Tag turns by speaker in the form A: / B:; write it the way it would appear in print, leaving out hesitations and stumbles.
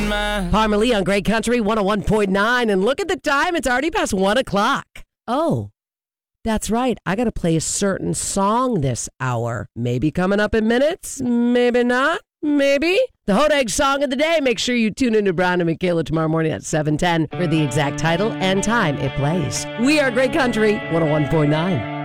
A: Palmer Lee on Great Country 101.9. And look at the time. It's already past 1 o'clock. Oh, that's right. I got to play a certain song this hour. Maybe coming up in minutes. Maybe not. Maybe. The Hot Egg Song of the Day. Make sure you tune into Brian and Michaela tomorrow morning at 7:10 for the exact title and time it plays. We are Great Country 101.9.